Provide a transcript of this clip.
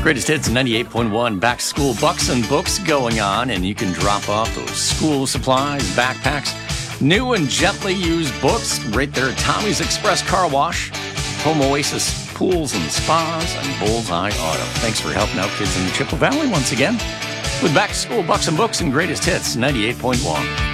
Greatest Hits 98.1 back to school bucks and books going on, and you can drop off those school supplies, backpacks, new and gently used books right there at Tommy's Express Car Wash, Home Oasis Pools and Spas, and Bullseye Auto. Thanks for helping out kids in the Chippewa Valley once again with back to school bucks and books and Greatest Hits 98.1.